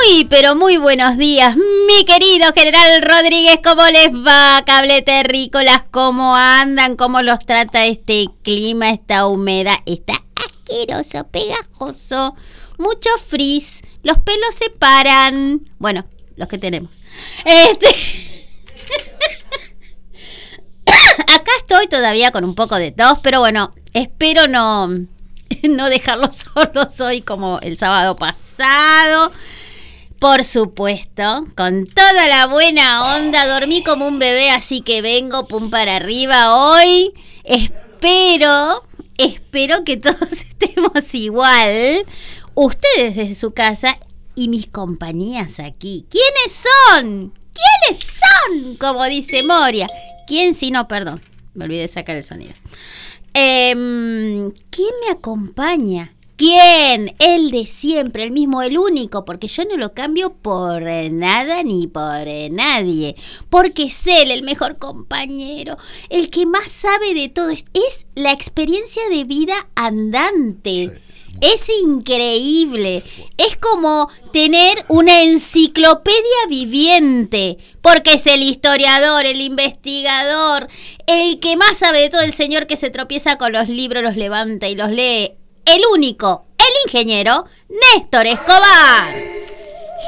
Muy, pero muy buenos días, mi querido General Rodríguez. ¿Cómo les va, cable terrícolas? ¿Cómo andan? ¿Cómo los trata este clima, esta humedad? Está asqueroso, pegajoso, mucho frizz, los pelos se paran. Bueno, los que tenemos. Acá estoy todavía con un poco de tos, pero bueno, espero no dejarlos sordos hoy como el sábado pasado. Por supuesto, con toda la buena onda, dormí como un bebé, así que vengo pum para arriba hoy. Espero que todos estemos igual. Ustedes desde su casa y mis compañías aquí. ¿Quiénes son? ¿Quiénes son? Como dice Moria. ¿Quién si no? Perdón, me olvidé de sacar el sonido. ¿Quién me acompaña? ¿Quién? El de siempre, el mismo, el único, porque yo no lo cambio por nada ni por nadie, porque es él el mejor compañero, el que más sabe de todo, es la experiencia de vida andante. Sí. Es increíble, es como tener una enciclopedia viviente, porque es el historiador, el investigador, el que más sabe de todo, el señor que se tropieza con los libros, los levanta y los lee, el único, el ingeniero Néstor Escobar.